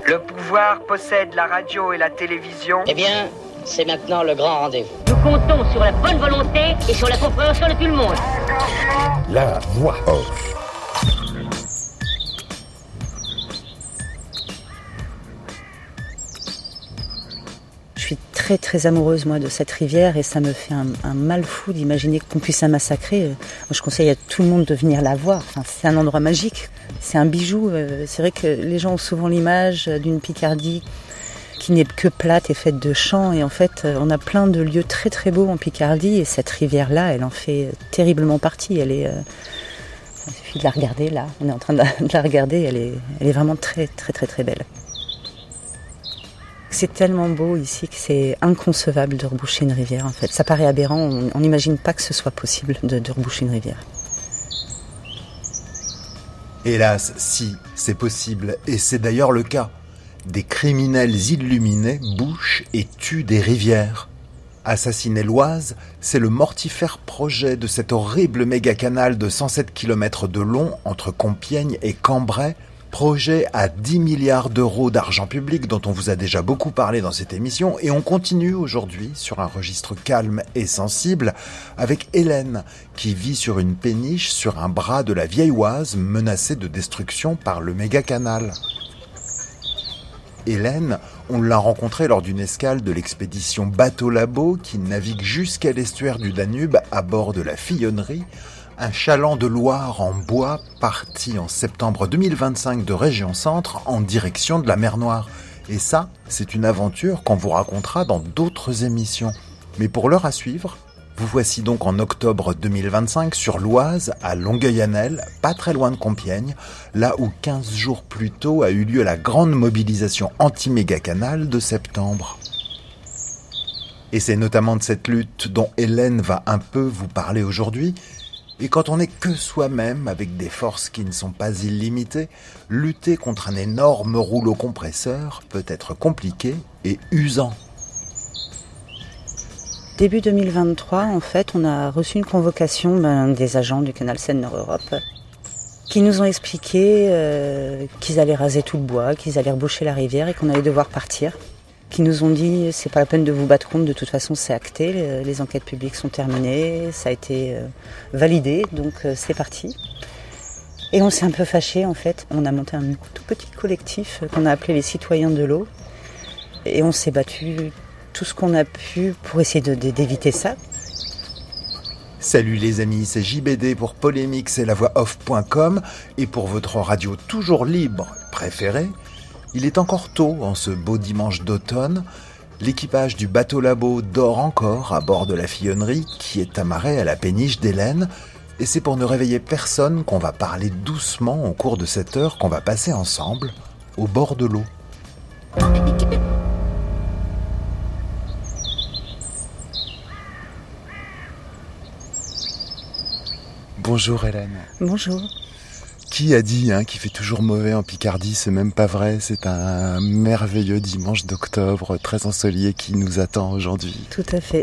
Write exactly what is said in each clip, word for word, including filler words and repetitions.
Le pouvoir possède la radio et la télévision. Eh bien, c'est maintenant le grand rendez-vous. Nous comptons sur la bonne volonté et sur la compréhension de tout le monde. La voix off. Je suis très très amoureuse moi de cette rivière et ça me fait un, un mal fou d'imaginer qu'on puisse la massacrer. Moi, je conseille à tout le monde de venir la voir. Enfin, c'est un endroit magique, c'est un bijou. C'est vrai que les gens ont souvent l'image d'une Picardie qui n'est que plate et faite de champs. Et en fait, on a plein de lieux très très beaux en Picardie et cette rivière-là, elle en fait terriblement partie. Elle est, euh... il suffit de la regarder là. On est en train de la, de la regarder. Elle est, elle est vraiment très très très très belle. C'est tellement beau ici que c'est inconcevable de reboucher une rivière en fait. Ça paraît aberrant, on n'imagine pas que ce soit possible de, de reboucher une rivière. Hélas, si, c'est possible, et c'est d'ailleurs le cas. Des criminels illuminés bouchent et tuent des rivières. Assassiner l'Oise, c'est le mortifère projet de cet horrible méga-canal de cent sept kilomètres de long entre Compiègne et Cambrai, projet à dix milliards d'euros d'argent public dont on vous a déjà beaucoup parlé dans cette émission, et on continue aujourd'hui sur un registre calme et sensible avec Hélène qui vit sur une péniche sur un bras de la vieille Oise menacée de destruction par le méga-canal. Hélène, on l'a rencontrée lors d'une escale de l'expédition Bateau Labo qui navigue jusqu'à l'estuaire du Danube à bord de la Fillonnerie, un chaland de Loire en bois parti en septembre deux mille vingt-cinq de Région Centre en direction de la mer Noire. Et ça, c'est une aventure qu'on vous racontera dans d'autres émissions. Mais pour l'heure à suivre, vous voici donc en octobre deux mille vingt-cinq sur l'Oise, à Longueuil-Annel, pas très loin de Compiègne, là où quinze jours plus tôt a eu lieu la grande mobilisation anti-méga-canal de septembre. Et c'est notamment de cette lutte dont Hélène va un peu vous parler aujourd'hui. Et quand on n'est que soi-même, avec des forces qui ne sont pas illimitées, lutter contre un énorme rouleau compresseur peut être compliqué et usant. Début deux mille vingt-trois, en fait, on a reçu une convocation ben, des agents du canal Seine-Nord-Europe qui nous ont expliqué euh, qu'ils allaient raser tout le bois, qu'ils allaient reboucher la rivière et qu'on allait devoir partir. Qui nous ont dit c'est pas la peine de vous battre contre, de toute façon c'est acté, les enquêtes publiques sont terminées, ça a été validé, donc c'est parti. Et on s'est un peu fâchés en fait, on a monté un tout petit collectif qu'on a appelé les citoyens de l'eau et on s'est battu tout ce qu'on a pu pour essayer de, de, d'éviter ça. Salut les amis, c'est J B D pour Polémix et la voix off point com et pour votre radio toujours libre préférée. Il est encore tôt en ce beau dimanche d'automne. L'équipage du bateau Labo dort encore à bord de la Fillonnerie qui est amarrée à la péniche d'Hélène. Et c'est pour ne réveiller personne qu'on va parler doucement au cours de cette heure qu'on va passer ensemble au bord de l'eau. Bonjour Hélène. Bonjour. Qui a dit hein, qu'il fait toujours mauvais en Picardie? C'est même pas vrai, c'est un merveilleux dimanche d'octobre très ensoleillé qui nous attend aujourd'hui. Tout à fait.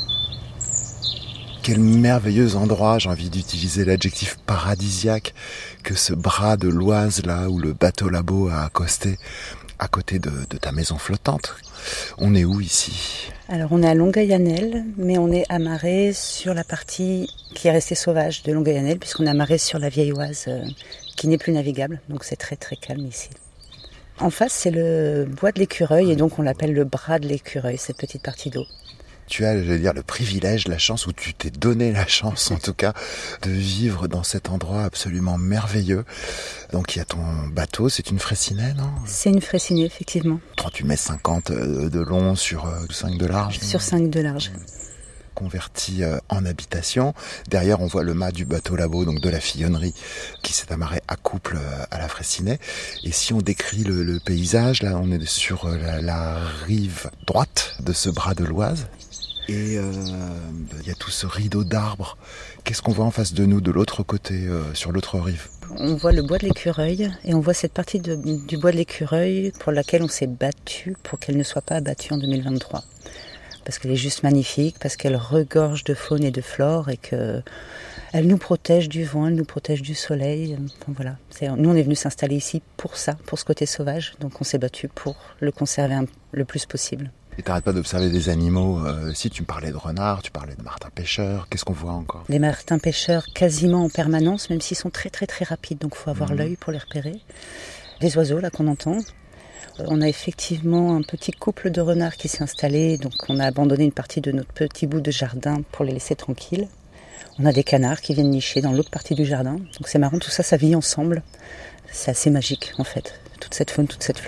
Quel merveilleux endroit, j'ai envie d'utiliser l'adjectif paradisiaque, que ce bras de l'Oise là où le bateau Labo a accosté à côté de, de ta maison flottante. On est où ici? Alors on est à Longueuil-Annel, mais on est amarré sur la partie qui est restée sauvage de Longueuil-Annel, puisqu'on est amarré sur la vieille Oise euh, qui n'est plus navigable, donc c'est très très calme ici. En face c'est le bois de l'Écureuil, et donc on l'appelle le bras de l'Écureuil, cette petite partie d'eau. Tu as, je veux dire, le privilège, la chance, ou tu t'es donné la chance, en tout cas, de vivre dans cet endroit absolument merveilleux. Donc, il y a ton bateau, c'est une Fraissinet, non? C'est une Fraissinet, effectivement. trente-huit mètres cinquante de long sur cinq de large. Sur cinq de large. Converti en habitation. Derrière, on voit le mât du bateau Labo, donc de la Fillonnerie, qui s'est amarré à couple à la Fraissinet. Et si on décrit le, le paysage, là, on est sur la, la rive droite de ce bras de l'Oise. Et il euh, y a tout ce rideau d'arbres. Qu'est-ce qu'on voit en face de nous, de l'autre côté, euh, sur l'autre rive? On voit le bois de l'Écureuil, et on voit cette partie de, du bois de l'Écureuil pour laquelle on s'est battu pour qu'elle ne soit pas abattue en deux mille vingt-trois. Parce qu'elle est juste magnifique, parce qu'elle regorge de faune et de flore, et qu'elle Elle nous protège du vent, elle nous protège du soleil. Enfin, voilà. C'est, nous, on est venus s'installer ici pour ça, pour ce côté sauvage. Donc on s'est battu pour le conserver un, le plus possible. Et t'arrêtes pas d'observer des animaux. Euh, si tu me parlais de renards, tu parlais de martins-pêcheurs. Qu'est-ce qu'on voit encore? Les martins-pêcheurs quasiment en permanence, même s'ils sont très très très rapides. Donc il faut avoir mmh. l'œil pour les repérer. Les oiseaux, là, qu'on entend. On a effectivement un petit couple de renards qui s'est installé. Donc on a abandonné une partie de notre petit bout de jardin pour les laisser tranquilles. On a des canards qui viennent nicher dans l'autre partie du jardin. Donc c'est marrant, tout ça, ça vit ensemble. C'est assez magique, en fait. Toute cette faune, toute cette flore.